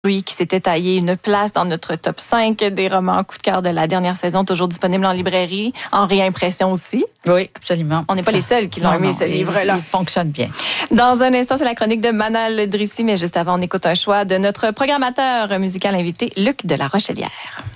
qui s'était taillé une place dans notre top 5 des romans coup de cœur de la dernière saison, toujours disponible en librairie, en réimpression aussi. Oui, absolument. On n'est pas les seuls qui l'ont aimé, ce livre-là. Il fonctionne bien. Dans un instant, c'est la chronique de Manal Drissi, mais juste avant, on écoute un choix de notre programmateur musical invité, Luc de la Rochelière.